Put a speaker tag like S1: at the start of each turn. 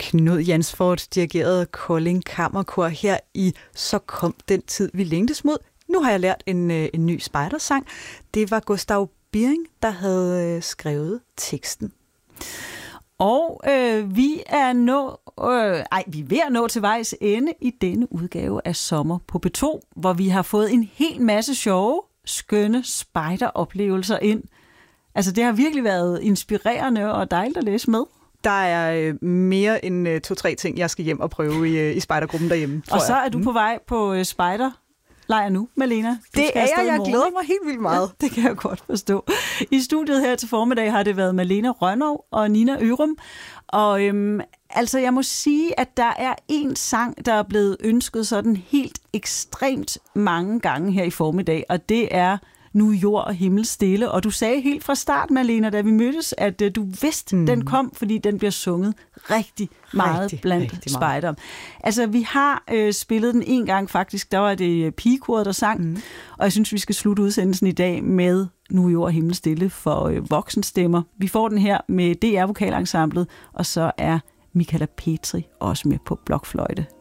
S1: Knud Jansford dirigerede Kolding Kammerkor her i Så kom den tid, vi længtes mod. Nu har jeg lært en ny spejdersang. Det var Gustav Biering, der havde skrevet teksten.
S2: Og vi er ved at nå til vejs ende i denne udgave af Sommer på P2, hvor vi har fået en hel masse sjove, skønne spejderoplevelser ind. Altså, det har virkelig været inspirerende og dejligt at læse med.
S1: Der er mere end 2-3 ting, jeg skal hjem og prøve i spejdergruppen derhjemme.
S2: Og så er du på vej på spejderlejr nu, Malena.
S1: Det er jeg glæder mig helt vildt meget.
S2: Ja, det kan jeg godt forstå. I studiet her til formiddag har det været Malena Rønnow og Nina Ørum. Og altså, jeg må sige, at der er en sang, der er blevet ønsket sådan helt ekstremt mange gange her i formiddag, og det er Nu jord og himmel stille. Og du sagde helt fra start, Malena, da vi mødtes, at du vidste, den kom, fordi den bliver sunget rigtig meget blandt spejdere. Altså, vi har spillet den en gang faktisk. Der var det pigekoret, der sang. Og jeg synes, vi skal slutte udsendelsen i dag med Nu jord og himmel stille for voksenstemmer. Vi får den her med DR Vokalensemblet, og så er Michaela Petri også med på blokfløjte.